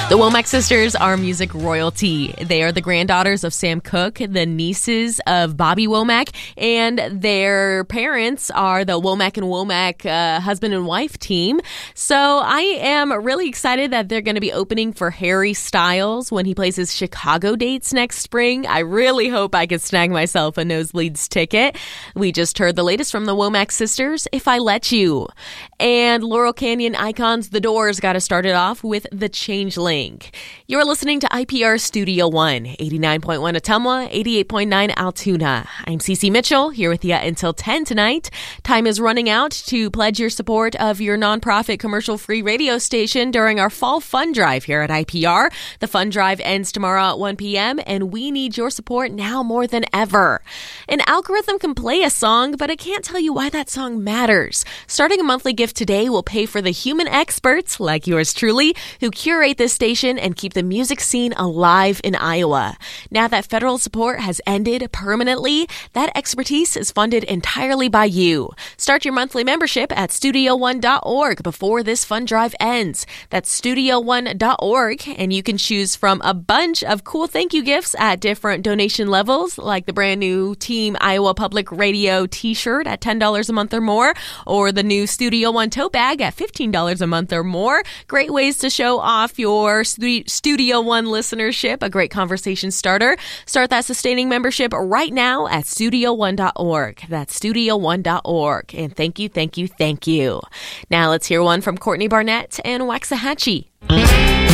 The Womack sisters are music royalty. They are the granddaughters of Sam Cooke, the nieces of Bobby Womack, and their parents are the Womack and Womack husband and wife team. So I am really excited that they're going to be opening for Harry Styles when he plays his Chicago dates next spring. I really hope I can snag myself a nosebleeds ticket. We just heard the latest from the Womack sisters, If I Let You. And Laurel Canyon icons The Doors got us started off with The Changeling. You're listening to IPR Studio One, 89.1 Ottumwa, 88.9 Altoona. I'm Cece Mitchell, here with you until 10 tonight. Time is running out to pledge your support of your nonprofit commercial-free radio station during our Fall Fund Drive here at IPR. The Fund Drive ends tomorrow at 1 p.m., and we need your support now more than ever. An algorithm can play a song, but it can't tell you why that song matters. Starting a monthly gift today will pay for the human experts, like yours truly, who curate this station and keep the music scene alive in Iowa. Now that federal support has ended permanently, that expertise is funded entirely by you. Start your monthly membership at StudioOne.org before this fund drive ends. That's StudioOne.org, and you can choose from a bunch of cool thank you gifts at different donation levels, like the brand new Team Iowa Public Radio t-shirt at $10 a month or more, or the new Studio One tote bag at $15 a month or more. Great ways to show off your Studio One listenership, a great conversation starter. Start that sustaining membership right now at StudioOne.org. That's StudioOne.org. And thank you, thank you, thank you. Now let's hear one from Courtney Barnett and Waxahachie.